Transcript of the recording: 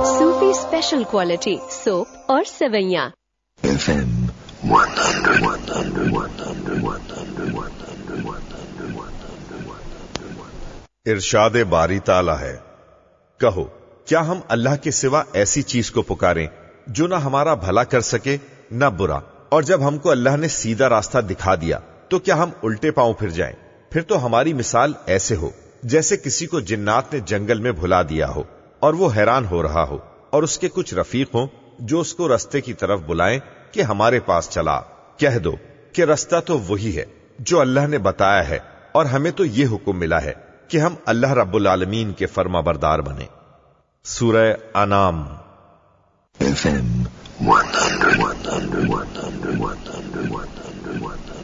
सूफी special quality soap और सेवैयाँ। FM 100. इरशाद बारी ताला है, कहो क्या हम अल्लाह के सिवा ऐसी चीज को पुकारें जो ना हमारा भला कर सके ना बुरा, और जब हमको अल्लाह ने सीधा रास्ता दिखा दिया तो क्या हम उल्टे पांव फिर जाएं? फिर तो हमारी मिसाल ऐसे हो जैसे किसी को जिन्नात ने जंगल में भुला दिया हो और वो हैरान हो रहा हो और उसके कुछ रफीक हों जो उसको रास्ते की तरफ बुलाएं कि हमारे पास चला। कह दो कि रास्ता तो वही है जो अल्लाह ने बताया है और हमें तो ये हुक्म मिला है कि हम अल्लाह रब्बुल आलमीन के फरमाबरदार बने। सूरह अनाम। FM 100.